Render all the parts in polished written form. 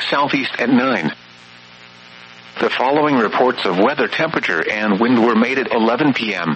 southeast at 9. The following reports of weather, temperature, and wind were made at 11 p.m.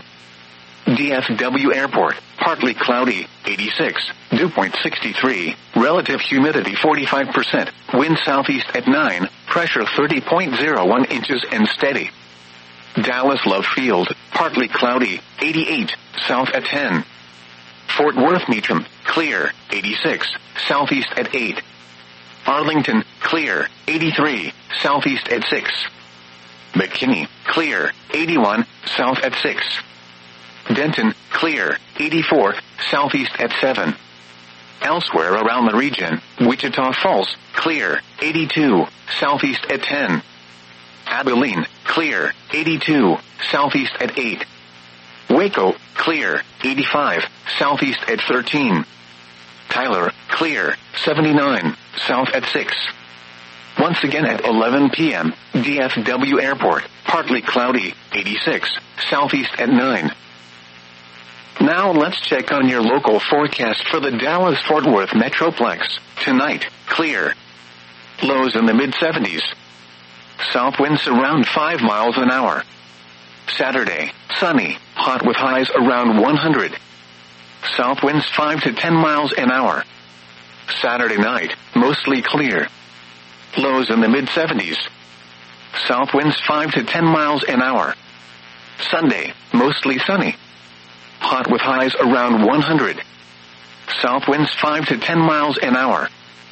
DFW Airport, partly cloudy, 86, dew point 63, relative humidity 45%, wind southeast at 9, pressure 30.01 inches and steady. Dallas Love Field, partly cloudy, 88, south at 10. Fort Worth Meacham, clear, 86, southeast at 8. Arlington, clear, 83, southeast at 6. McKinney, clear, 81, south at 6. Denton, clear, 84, southeast at 7. Elsewhere around the region, Wichita Falls, clear, 82, southeast at 10. Abilene, clear, 82, southeast at 8. Waco, clear, 85, southeast at 13. Tyler, clear, 79, south at 6. Once again at 11 p.m., DFW Airport, partly cloudy, 86, southeast at 9. Now let's check on your local forecast for the Dallas-Fort Worth Metroplex. Tonight, clear. Lows in the mid-70s. South winds around 5 miles an hour. Saturday, sunny, hot with highs around 100. South winds 5 to 10 miles an hour. Saturday night, mostly clear. Lows in the mid-70s. South winds 5 to 10 miles an hour. Sunday, mostly sunny. Hot with highs around 100. South winds 5 to 10 miles an hour.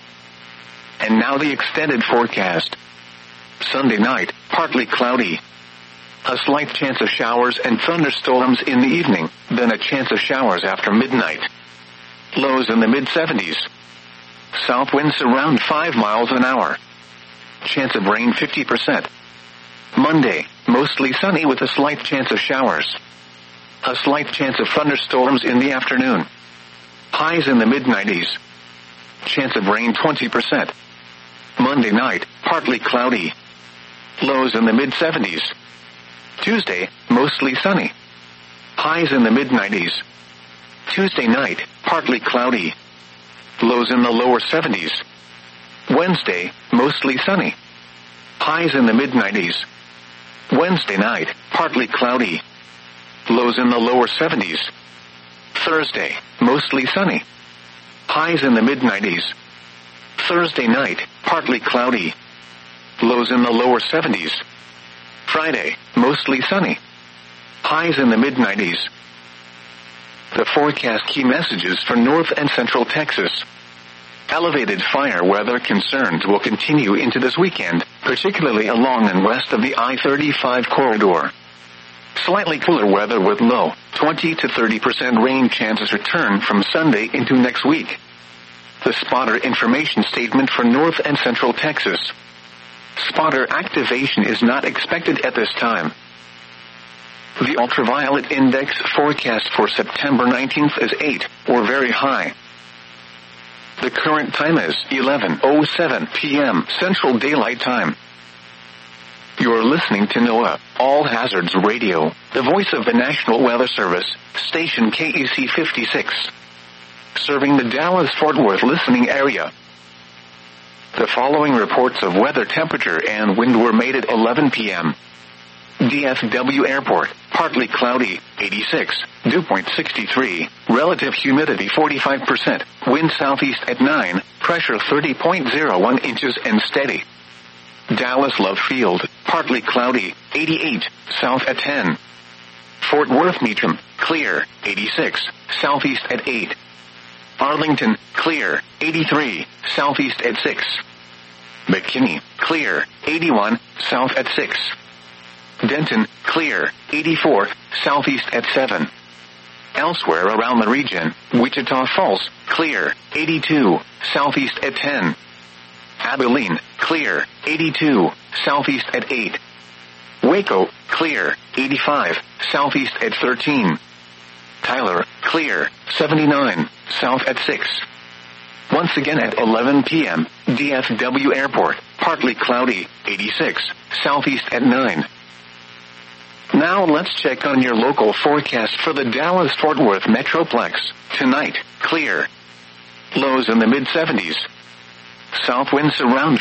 And now the extended forecast. Sunday night, partly cloudy. A slight chance of showers and thunderstorms in the evening, then a chance of showers after midnight. Lows in the mid-70s. South winds around 5 miles an hour. Chance of rain 50%. Monday, mostly sunny with a slight chance of showers. A slight chance of thunderstorms in the afternoon. Highs in the mid-90s. Chance of rain 20%. Monday night, partly cloudy. Lows in the mid-70s. Tuesday, mostly sunny. Highs in the mid-90s. Tuesday night, partly cloudy. Lows in the lower 70s. Wednesday, mostly sunny. Highs in the mid-90s. Wednesday night, partly cloudy. Lows in the lower 70s. Thursday, mostly sunny. Highs in the mid-90s. Thursday night, partly cloudy. Lows in the lower 70s. Friday, mostly sunny. Highs in the mid-90s. The forecast key messages for North and Central Texas. Elevated fire weather concerns will continue into this weekend, particularly along and west of the I-35 corridor. Slightly cooler weather with low, 20 to 30% rain chances return from Sunday into next week. The spotter information statement for North and Central Texas. Spotter activation is not expected at this time. The ultraviolet index forecast for September 19th is 8, or very high. The current time is 11:07 p.m. Central Daylight Time. You're listening to NOAA, All Hazards Radio, the voice of the National Weather Service, station KEC 56. Serving the Dallas-Fort Worth listening area. The following reports of weather, temperature, and wind were made at 11 p.m. DFW Airport, partly cloudy, 86, dew point 63, relative humidity 45%, wind southeast at 9, pressure 30.01 inches and steady. Dallas Love Field, partly cloudy, 88, south at 10. Fort Worth Meacham, clear, 86, southeast at 8. Arlington, clear, 83, southeast at 6. McKinney, clear, 81, south at 6. Denton, clear, 84, southeast at 7. Elsewhere around the region, Wichita Falls, clear, 82, southeast at 10. Abilene, clear, 82, southeast at 8. Waco, clear, 85, southeast at 13. Tyler, clear, 79, south at 6. Once again at 11 p.m., DFW Airport, partly cloudy, 86, southeast at 9. Now let's check on your local forecast for the Dallas-Fort Worth Metroplex. Tonight, clear. Lows in the mid-70s. South winds around